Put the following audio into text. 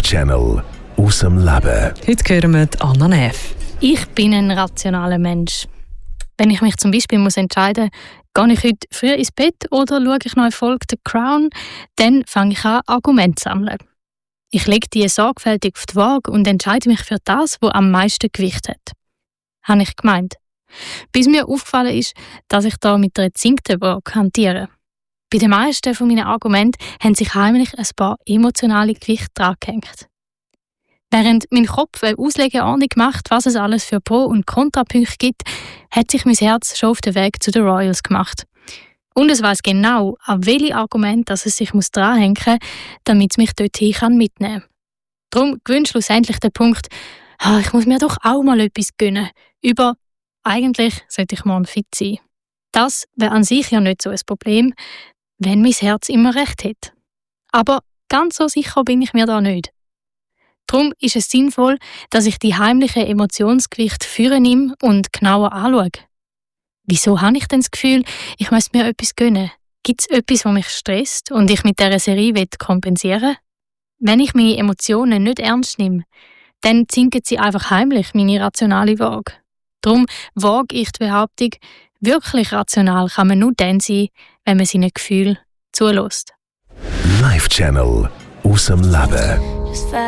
Live-Channel aus dem Leben. Heute hören wir Anna Neff. Ich bin ein rationaler Mensch. Wenn ich mich zum Beispiel entscheiden muss, gehe ich heute früh ins Bett oder schaue ich noch eine Folge The Crown, dann fange ich an, Argumente zu sammeln. Ich lege die sorgfältig auf die Waage und entscheide mich für das, was am meisten Gewicht hat. Habe ich gemeint. Bis mir aufgefallen ist, dass ich da mit einer gezinkten Waage hantiere. Bei den meisten von meinen Argumenten haben sich heimlich ein paar emotionale Gewichte dran gehängt. Während mein Kopf eine Auslegeordnung macht, was es alles für Pro- und Kontrapunkte gibt, hat sich mein Herz schon auf den Weg zu den Royals gemacht. Und es weiss genau, an welche Argumente es sich dranhängen muss, damit es mich dorthin mitnehmen kann. Darum gewinnt schlussendlich der Punkt, ich muss mir doch auch mal etwas gönnen. Über eigentlich sollte ich morgen fit sein. Das wäre an sich ja nicht so ein Problem, wenn mein Herz immer recht hat. Aber ganz so sicher bin ich mir da nicht. Darum ist es sinnvoll, dass ich die heimlichen Emotionsgewichte vornehme und genauer anschaue. Wieso habe ich denn das Gefühl, ich müsste mir etwas gönnen? Gibt es etwas, was mich stresst und ich mit dieser Serie kompensieren will? Wenn ich meine Emotionen nicht ernst nehme, dann sinken sie einfach heimlich meine rationale Waage. Darum wage ich die Behauptung, wirklich rational kann man nur dann sein, wenn man seinen Gefühlen zulässt. Live-Channel aus dem Leben.